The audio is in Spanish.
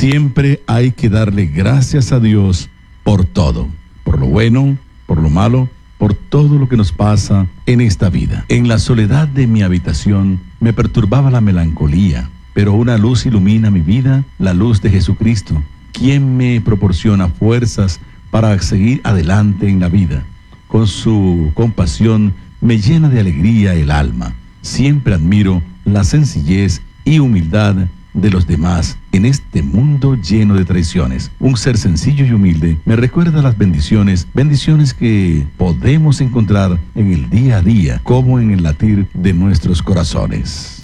Siempre hay que darle gracias a Dios por todo, por lo bueno, por lo malo, por todo lo que nos pasa en esta vida. En la soledad de mi habitación me perturbaba la melancolía, pero una luz ilumina mi vida, la luz de Jesucristo, quien me proporciona fuerzas para seguir adelante en la vida. Con su compasión me llena de alegría el alma. Siempre admiro la sencillez y humildad de los demás en este mundo lleno de traiciones. Un ser sencillo y humilde me recuerda las bendiciones que podemos encontrar en el día a día, como en el latir de nuestros corazones.